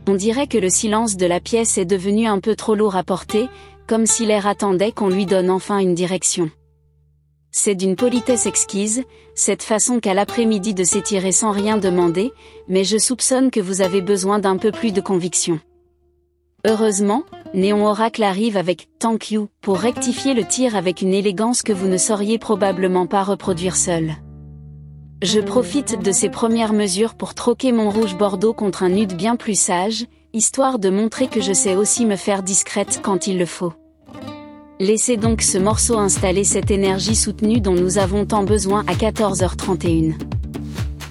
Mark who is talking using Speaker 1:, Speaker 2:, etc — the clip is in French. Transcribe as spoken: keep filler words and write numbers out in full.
Speaker 1: On dirait que le silence de la pièce est devenu un peu trop lourd à porter, comme si l'air attendait qu'on lui donne enfin une direction. C'est d'une politesse exquise, cette façon qu'à l'après-midi de s'étirer sans rien demander, mais je soupçonne que vous avez besoin d'un peu plus de conviction. Heureusement, Néon Oracle arrive avec « Thank you » pour rectifier le tir avec une élégance que vous ne sauriez probablement pas reproduire seul. Je profite de ces premières mesures pour troquer mon rouge bordeaux contre un nude bien plus sage, histoire de montrer que je sais aussi me faire discrète quand il le faut. Laissez donc ce morceau installer cette énergie soutenue dont nous avons tant besoin à quatorze heures trente et une.